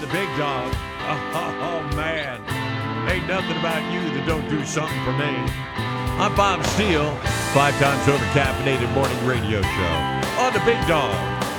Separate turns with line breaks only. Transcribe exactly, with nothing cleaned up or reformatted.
the big dog. Oh, oh, man. Ain't nothing about you that don't do something for me. I'm Bob Steele, five times over caffeinated morning radio show on the big dog.